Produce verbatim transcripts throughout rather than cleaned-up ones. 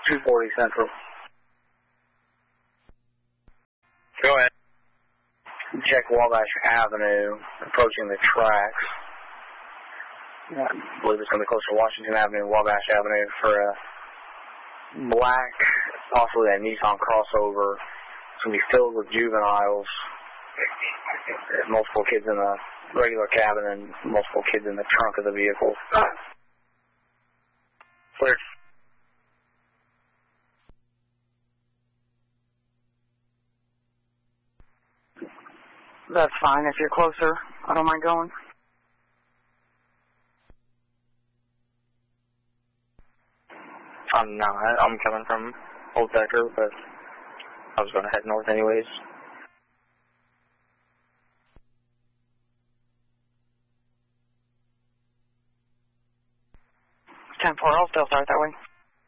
two forty Central. Go ahead. Check Wabash Avenue, approaching the tracks. I believe it's going to be close to Washington Avenue, Wabash Avenue, for a black, possibly a Nissan crossover. It's going to be filled with juveniles. There's multiple kids in the regular cabin and multiple kids in the trunk of the vehicle. Clear. That's fine. If you're closer, I don't mind going. I'm not. I'm coming from Old Decker, but I was going to head north anyways. ten four, I'll still start that way.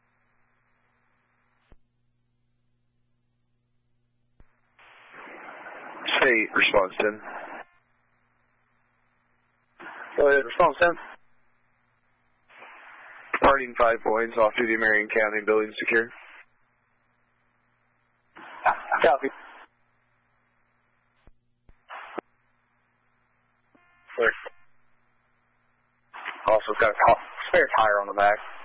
Say response ten. Go ahead, response ten. Departing five points, off-duty Marion County, building secure. Copy. Clear. Also got a spare tire on the back.